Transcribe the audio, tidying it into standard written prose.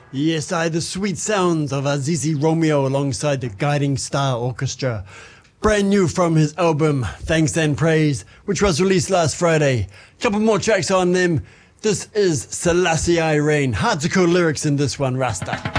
Yes, the sweet sounds of Azizi Romeo alongside the Guiding Star Orchestra. Brand new from his album Thanks and Praise, which was released last Friday. Couple more tracks on them. This is Selassie I Reign. Hard to call lyrics in this one, Rasta.